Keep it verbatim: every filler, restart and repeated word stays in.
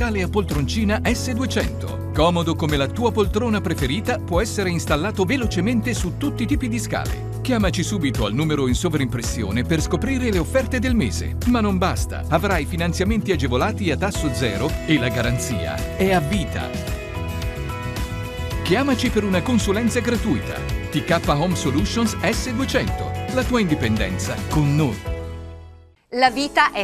scale a poltroncina S duecento. Comodo come la tua poltrona preferita, può essere installato velocemente su tutti i tipi di scale. Chiamaci subito al numero in sovrimpressione per scoprire le offerte del mese. Ma non basta, avrai finanziamenti agevolati a tasso zero e la garanzia è a vita. Chiamaci per una consulenza gratuita. T K Home Solutions S duecento. La tua indipendenza con noi. La vita è